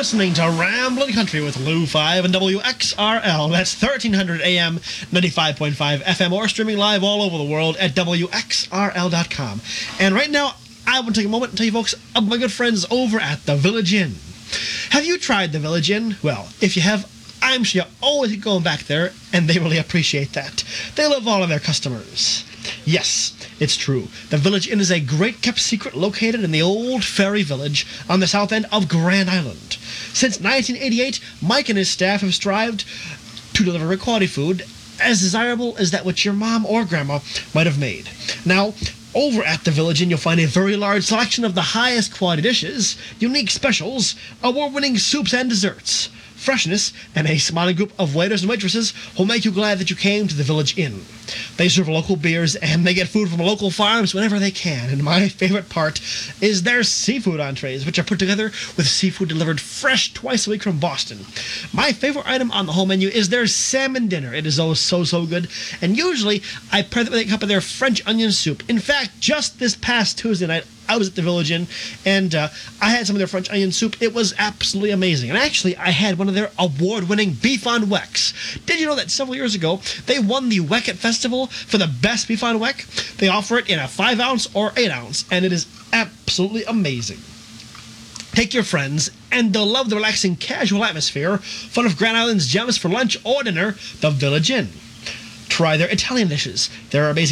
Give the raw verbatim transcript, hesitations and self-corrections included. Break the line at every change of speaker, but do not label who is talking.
listening to Ramblin' Country with Lou five and W X R L. That's thirteen hundred A M, ninety-five point five F M, or streaming live all over the world at W X R L dot com. And right now, I want to take a moment and tell you folks of my good friends over at the Village Inn. Have you tried the Village Inn? Well, if you have, I'm sure you always keep going back there, and they really appreciate that. They love all of their customers. Yes, it's true. The Village Inn is a great kept secret located in the old ferry village on the south end of Grand Island. Since nineteen eighty-eight, Mike and his staff have strived to deliver quality food as desirable as that which your mom or grandma might have made. Now, over at the Village Inn, you'll find a very large selection of the highest quality dishes, unique specials, award-winning soups and desserts, freshness, and a smiling group of waiters and waitresses who'll make you glad that you came to the Village Inn. They serve local beers, and they get food from local farms whenever they can. And my favorite part is their seafood entrees, which are put together with seafood delivered fresh twice a week from Boston. My favorite item on the whole menu is their salmon dinner. It is oh so, so good. And usually, I pair that with a cup of their French onion soup. In fact, just this past Tuesday night, I was at the Village Inn, and uh, I had some of their French onion soup. It was absolutely amazing. And actually, I had one of their award-winning beef on weck. Did you know that several years ago, they won the Weck-It Festival for the best beef on weck? They offer it in a five ounce or eight ounce, and it is absolutely amazing. Take your friends, and they'll love the relaxing, casual atmosphere, fun of Grand Island's gems for lunch or dinner, the Village Inn. Try their Italian dishes. Their amazing